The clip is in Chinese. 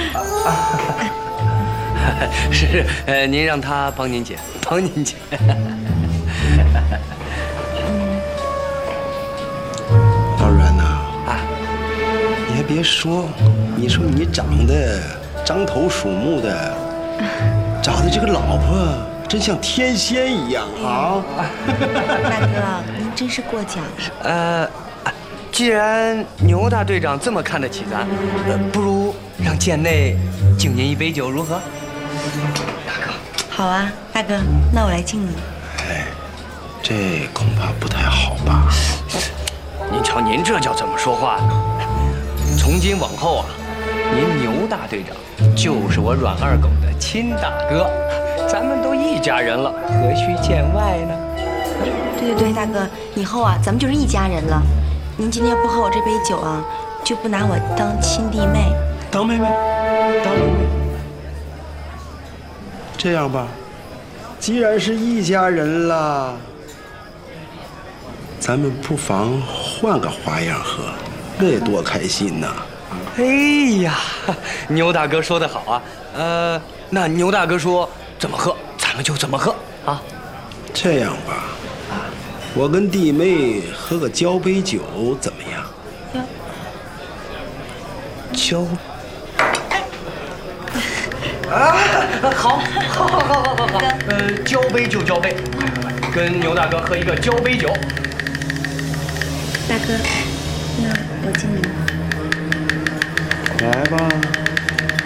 是，您让他帮您解，帮您解。 老阮呐，啊，你还别说，你说你长得獐头鼠目的，找的这个老婆真像天仙一样啊！ 大哥，您真是过奖。 既然牛大队长这么看得起咱，不如让贱内敬您一杯酒，如何？大哥， 好啊，大哥，那我来敬你。 哎，这恐怕不太好吧？ 您瞧，您这叫怎么说话呢？从今往后啊，您牛大队长就是我阮二狗的亲大哥，咱们都一家人了，何须见外呢？ 对，大哥，以后啊，咱们就是一家人了。您今天不喝我这杯酒啊，就不拿我当亲弟妹。 当妹妹，当妹妹。这样吧，既然是一家人了，咱们不妨换个花样喝，那多开心呐！ 哎呀，牛大哥说得好啊，那牛大哥说怎么喝，咱们就怎么喝啊。 这样吧，我跟弟妹喝个交杯酒怎么样？ 交好，交杯就交杯，跟牛大哥喝一个交杯酒。 大哥，那我敬你。 来吧。